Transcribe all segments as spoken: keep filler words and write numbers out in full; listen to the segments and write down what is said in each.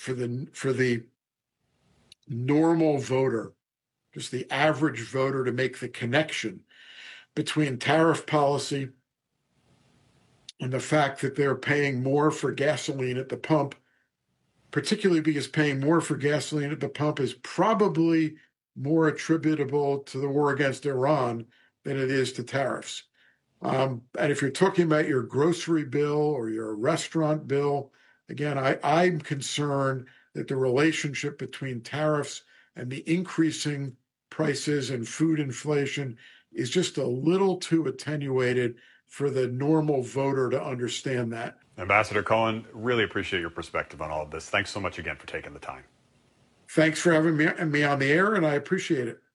for the for the normal voter, just the average voter, to make the connection between tariff policy and the fact that they're paying more for gasoline at the pump, particularly because paying more for gasoline at the pump is probably more attributable to the war against Iran than it is to tariffs. Um, and if you're talking about your grocery bill or your restaurant bill, again, I, I'm concerned that the relationship between tariffs and the increasing prices and food inflation is just a little too attenuated for the normal voter to understand that. Ambassador Cohen, really appreciate your perspective on all of this. Thanks so much again for taking the time. Thanks for having me, me on the air, and I appreciate it.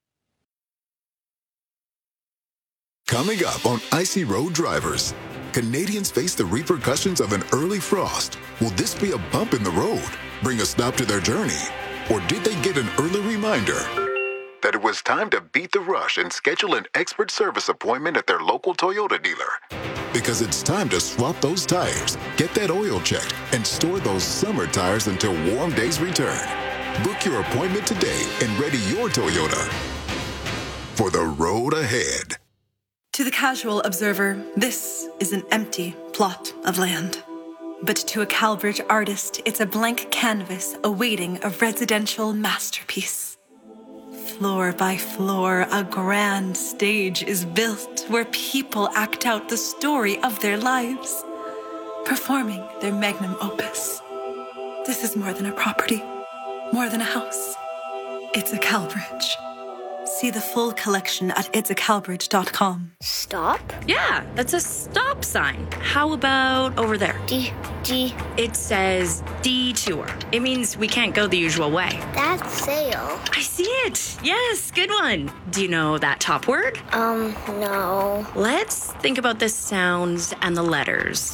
Coming up on Icy Road Drivers, Canadians face the repercussions of an early frost. Will this be a bump in the road, bring a stop to their journey? Or did they get an early reminder that it was time to beat the rush and schedule an expert service appointment at their local Toyota dealer? Because it's time to swap those tires, get that oil checked, and store those summer tires until warm days return. Book your appointment today and ready your Toyota for the road ahead. To the casual observer, this is an empty plot of land. But to a CalBridge artist, it's a blank canvas awaiting a residential masterpiece. Floor by floor, a grand stage is built where people act out the story of their lives, performing their magnum opus. This is more than a property, more than a house. It's a CalBridge. See the full collection at its a calbridge dot com. Stop? Yeah, that's a stop sign. How about over there? D, D. It says detour. It means we can't go the usual way. That's sail. I see it. Yes, good one. Do you know that top word? Um, no. Let's think about the sounds and the letters.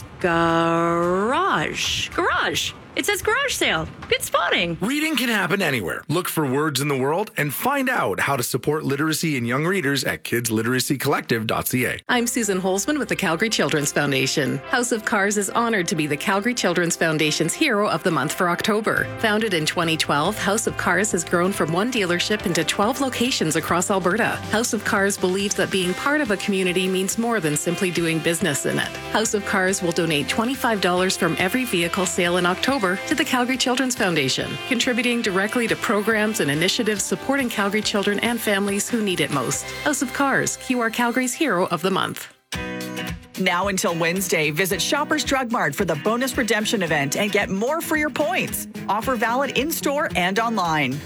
Garage. Garage. It says garage sale. Good spotting. Reading can happen anywhere. Look for words in the world and find out how to support literacy in young readers at kids literacy collective dot c a. I'm Susan Holzman with the Calgary Children's Foundation. House of Cars is honored to be the Calgary Children's Foundation's Hero of the Month for October. Founded in twenty twelve, House of Cars has grown from one dealership into twelve locations across Alberta. House of Cars believes that being part of a community means more than simply doing business in it. House of Cars will donate twenty-five dollars from every vehicle sale in October to the Calgary Children's Foundation, contributing directly to programs and initiatives supporting Calgary children and families who need it most. House of Cars, Q R Calgary's Hero of the Month. Now until Wednesday, visit Shoppers Drug Mart for the bonus redemption event and get more for your points. Offer valid in-store and online.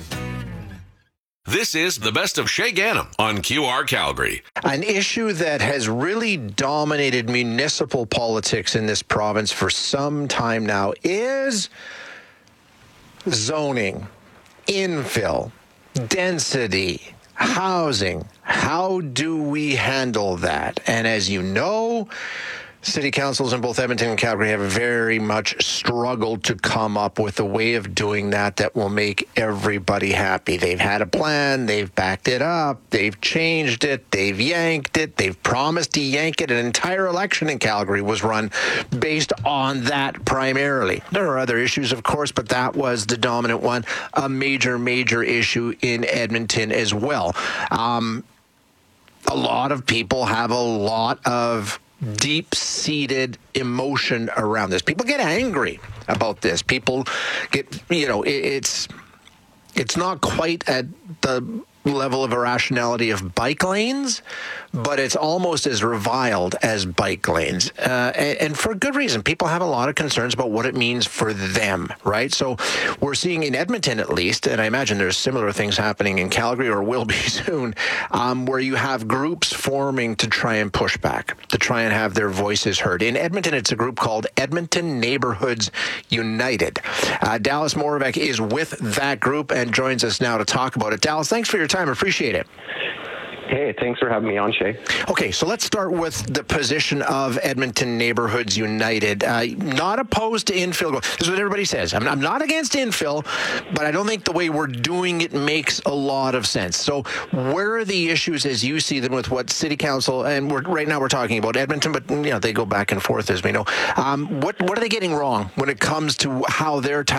This is the best of Shay Gannam on Q R Calgary. An issue that has really dominated municipal politics in this province for some time now is zoning, infill, density, housing. How do we handle that? And as you know, city councils in both Edmonton and Calgary have very much struggled to come up with a way of doing that that will make everybody happy. They've had a plan, they've backed it up, they've changed it, they've yanked it, they've promised to yank it. An entire election in Calgary was run based on that primarily. There are other issues, of course, but that was the dominant one, a major, major issue in Edmonton as well. Um, a lot of people have a lot of deep-seated emotion around this. People get angry about this. People get, you know, it, it's it's not quite at the level of irrationality of bike lanes, but it's almost as reviled as bike lanes. Uh, and, and for good reason. People have a lot of concerns about what it means for them, right? So we're seeing in Edmonton, at least, and I imagine there's similar things happening in Calgary or will be soon, um, where you have groups forming to try and push back, to try and have their voices heard. In Edmonton, it's a group called Edmonton Neighborhoods United. Uh, Dallas Moravec is with that group and joins us now to talk about it. Dallas, thanks for your time. Appreciate it. Hey, thanks for having me on, Shay. Okay, so let's start with the position of Edmonton Neighborhoods United. Uh, not opposed to infill. This is what everybody says. I'm, I'm not against infill, but I don't think the way we're doing it makes a lot of sense. So where are the issues as you see them with what City Council, and we're, right now we're talking about Edmonton, but you know they go back and forth as we know. Um, what, what are they getting wrong when it comes to how they're